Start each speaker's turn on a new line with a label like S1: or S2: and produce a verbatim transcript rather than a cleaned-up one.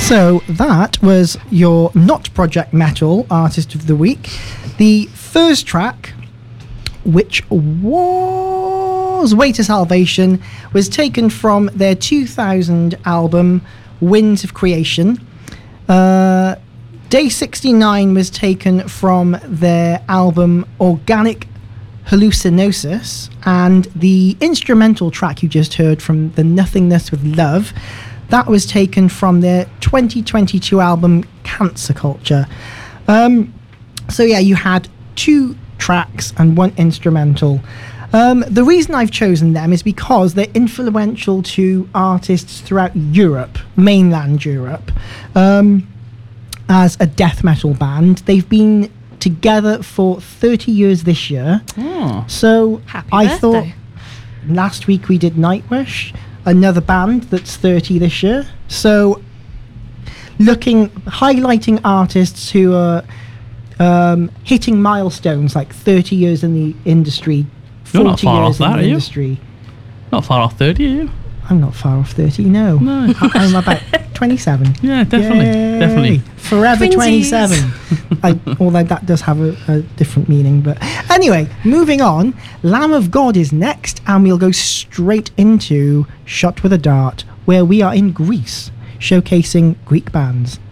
S1: So that was your Not Project Metal Artist of the Week. The first track, which was Way to Salvation, was taken from their two thousand album Winds of Creation. Uh, Day sixty-nine was taken from their album Organic Hallucinosis, and the instrumental track you just heard from the Nothingness with Love, that was taken from their twenty twenty-two album Cancer Culture. Um, so yeah, you had two tracks and one instrumental. Um, the reason I've chosen them is because they're influential to artists throughout Europe, mainland Europe. Um, as a death metal band, they've been together for thirty years this year.
S2: Oh,
S1: so
S3: happy
S1: I
S3: birthday.
S1: thought last week we did Nightwish, another band that's thirty this year. So looking, highlighting artists who are um, hitting milestones like thirty years in the industry,
S2: You're not
S1: forty
S2: far
S1: years
S2: off that,
S1: in the
S2: are you?
S1: industry.
S2: Not far off thirty, are you?
S1: I'm not far off thirty, no.
S2: No.
S1: I- I'm about twenty-seven.
S2: Yeah, definitely,
S1: Yay.
S2: definitely.
S1: Forever
S3: Twinsies.
S1: twenty-seven. I, although that does have a, a different meaning. But anyway, moving on. Lamb of God is next, and we'll go straight into Shot with a Dart, where we are in Greece, showcasing Greek bands.